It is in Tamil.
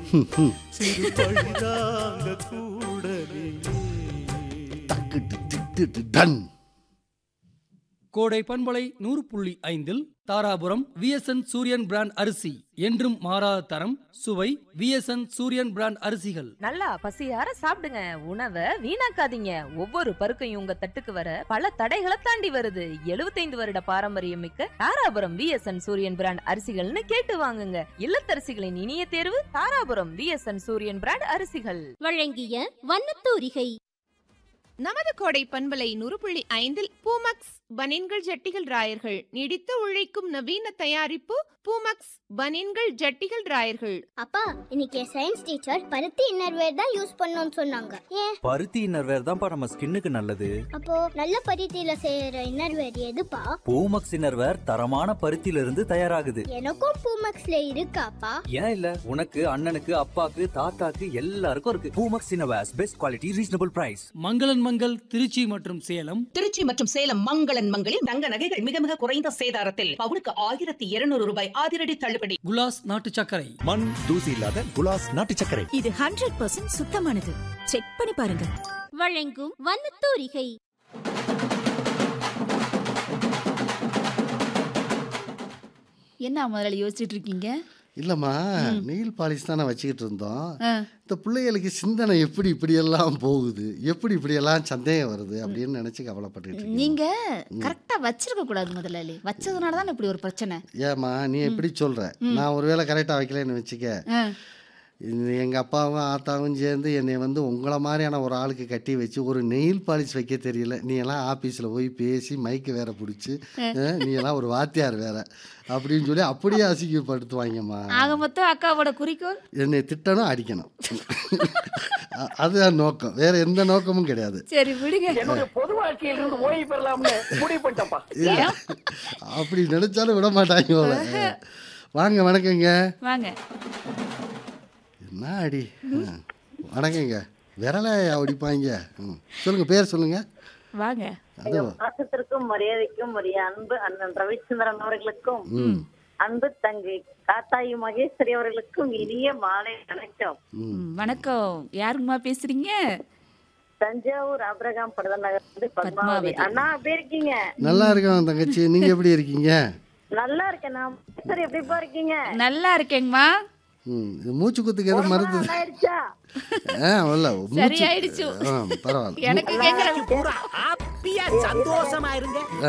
சிறு பழிதாங்க கூடலிலே. டக்குட்டு திட்டுட்டு டன். கோடை பண்பலை 100.5 தாராபுரம் விஎஸ்என் சூரியன் பிராண்ட் அரிசி என்றும் மாறாத தரம் சுவை. விஎஸ்என் சூரியன் பிராண்ட் அரிசிகள். நல்லா பசியார சாப்பிடுங்க, உணவை வீணாக்காதீங்க. ஒவ்வொரு பருக்கையும் உங்க தட்டுக்கு வர பல தடைகளை தாண்டி வருது. 75 வருட பாரம்பரியம் மிக்க தாராபுரம் விஎஸ்என் சூரியன் பிராண்ட் அரிசிகள்னு கேட்டு வாங்குங்க. இல்லத்தரசிகளின் இனிய தேர்வு தாராபுரம் விஎஸ்என் சூரியன் பிராண்ட் அரிசிகள். வழங்கிய வண்ணத்தூரிகை. நமது கோடை பண்பலை 100.5 பூமக்ஸ் பனின்கள் ஜட்டிகள் ராயர்கள் நீடித்து உழைக்கும் நவீன தயாரிப்பு பூமக்ஸ் பனின்கள் ஜட்டிகள் ராயர்கள். அப்பா, இன்னைக்கு சயின்ஸ் டீச்சர் பருத்தி இன்னர்வேர் தான் யூஸ் பண்ணணும்னு சொன்னாங்க. ஏன்? பருத்தி இன்னர்வேர் தான்ப்பா நம்ம ஸ்கின்னுக்கு நல்லது. அப்போ நல்ல பருத்தியில செய்யற இன்னர்வேர் எதுப்பா? பூமக்ஸ் இன்னர்வேர் தரமான பருத்தியில இருந்து தயாராகுது. எனக்கும் பூமக்ஸ்ல இருக்காப்பா? ஏன் இல்ல, உனக்கு அண்ணனுக்கு அப்பாக்கு தாத்தாக்கு எல்லாருக்கும் இருக்கு. Poomex innerwears best quality reasonable price. மங்களன் மங்கள் திருச்சி மற்றும் சேலம். திருச்சி மற்றும் சேலம் மங்களன் மங்களில் தங்க நகைகள் மிக மிக குறைந்த சேதாரத்தில் பவுனுக்கு 1200 ரூபாய் அதிரடி தள்ளுபடி. குலாஸ் நாட்டு சர்க்கரை. மண் தூசி இல்லாத குலாஸ் நாட்டு சர்க்கரை. இது 100% சுத்தமானது. செக் பண்ணி பாருங்க. வழங்கும் வண்ணத்தூரிகை. என்ன முதல்ல யோசிச்சுட்டு இருக்கீங்க? இல்லம்மா, நெயில் பாலிஷ் தானே வச்சுக்கிட்டு இருந்தோம். இந்த பிள்ளைகளுக்கு சிந்தனை எப்படி இப்படியெல்லாம் போகுது, எப்படி இப்படியெல்லாம் சந்தேகம் வருது அப்படின்னு நினைச்சு கவலைப்பட்டு நீங்க கரெக்டா வச்சிருக்க கூடாது முதலாளி. வச்சதுனால தான் இப்படி ஒரு பிரச்சனை. ஏம்மா நீ எப்படி சொல்ற? நான் ஒருவேளை கரெக்டாக வைக்கலன்னு வச்சுக்க, எங்கள் அப்பாவும் ஆத்தாவும் சேர்ந்து என்னை வந்து உங்களை மாதிரியான ஒரு ஆளுக்கு கட்டி வச்சு ஒரு நெயில் பாலிஷ் வைக்க தெரியல, நீ எல்லாம் ஆஃபீஸில் போய் பேசி மைக்கு வேற பிடிச்சி நீ எல்லாம் ஒரு வாத்தியார் வேற அப்படின்னு சொல்லி அப்படியே அசிங்கப்படுத்துவாங்கம்மா. ஆக மொத்தம் அக்காவோட குறிக்கோள் என்னை திட்டணும், அடிக்கணும். அதுதான் நோக்கம், வேற எந்த நோக்கமும் கிடையாது. சரி விடுங்க. பொது வாழ்க்கையில இருந்து ஓய்வு பெறலாம்னு முடிவு பண்ணிட்டப்பா. அப்படி நினைச்சாலும் விட மாட்டாங்க போல. வாங்க, வணக்கங்க. வாங்க. என்ன அடி? வணக்கங்க. விரலை அடிப்பாங்க. சொல்லுங்க, பேர் சொல்லுங்க. வாங்க. பாசத்திற்கும் மரியாதைக்கும் உரிய அன்பு அண்ணன் ரவிச்சந்திரன் அவர்களுக்கும் அன்பு தங்கை காத்தாயி மகேஸ்வரி அவர்களுக்கும் இனிய மாலை வணக்கம். வணக்கம். யாருமா பேசுறீங்க? தஞ்சாவூர் ஆபிரகாம் படுத நகர் பத்மாவதி. அண்ணா எப்படி இருக்கீங்க? நல்லா இருக்கோம் தங்கச்சி, நீங்க எப்படி இருக்கீங்க? நல்லா இருக்கேன். நான் எப்படிப்பா இருக்கீங்க? நல்லா இருக்கேங்கம்மா. மூச்சு குத்துக்கு எதுவும் மருந்து சரி ஆயிடுச்சு. பரவாயில்ல. எனக்கு கேக்குறேன். சந்தோஷமா இருங்க.